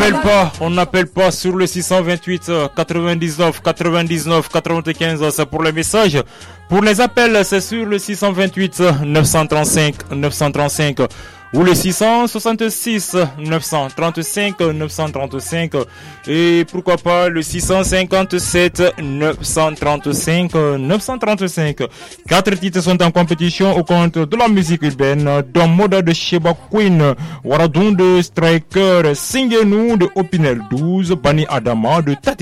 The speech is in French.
n'appelle pas sur le 628 99 99 95, c'est pour les messages. Pour les appels, c'est sur le 628 935 935 ou le 666 935 935 et pourquoi pas le 657 935 935. 4 titres sont en compétition au compte de la musique urbaine, dans Moda de Sheba Queen, Waradun de Striker, Singenou de Opinel 12, Bani Adama de Tate